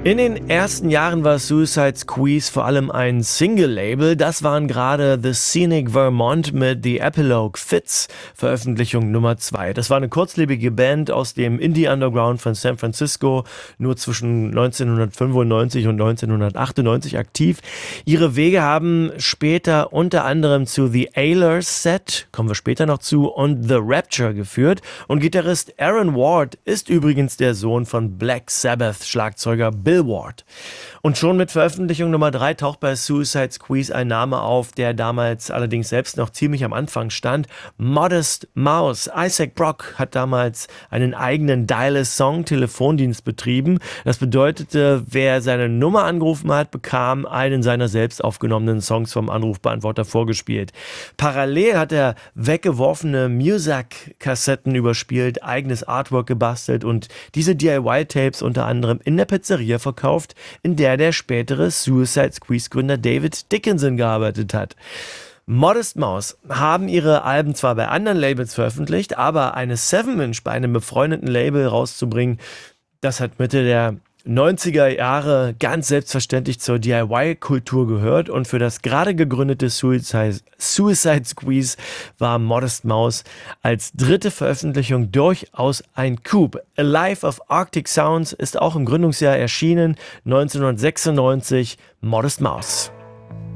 In den ersten Jahren war Suicide Squeeze vor allem ein Single-Label. Das waren gerade The Scenic Vermont mit The Epilogue Fits, Veröffentlichung Nummer 2. Das war eine kurzlebige Band aus dem Indie-Underground von San Francisco, nur zwischen 1995 und 1998 aktiv. Ihre Wege haben später unter anderem zu The Ailers Set, kommen wir später noch zu, und The Rapture geführt. Und Gitarrist Aaron Ward ist übrigens der Sohn von Black Sabbath-Schlagzeuger Bill Ward. Und schon mit Veröffentlichung Nummer 3 taucht bei Suicide Squeeze ein Name auf, der damals allerdings selbst noch ziemlich am Anfang stand. Modest Mouse. Isaac Brock hat damals einen eigenen Dial-a-Song-Telefondienst betrieben. Das bedeutete, wer seine Nummer angerufen hat, bekam einen seiner selbst aufgenommenen Songs vom Anrufbeantworter vorgespielt. Parallel hat er weggeworfene Muzak-Kassetten überspielt, eigenes Artwork gebastelt und diese DIY-Tapes unter anderem in der Pizzeria verkauft, in der spätere Suicide Squeeze-Gründer David Dickinson gearbeitet hat. Modest Mouse haben ihre Alben zwar bei anderen Labels veröffentlicht, aber eine 7-Inch bei einem befreundeten Label rauszubringen, das hat Mitte der 90er Jahre ganz selbstverständlich zur DIY-Kultur gehört und für das gerade gegründete Suicide Squeeze war Modest Mouse als dritte Veröffentlichung durchaus ein Coup. Alive of Arctic Sounds ist auch im Gründungsjahr erschienen, 1996, Modest Mouse.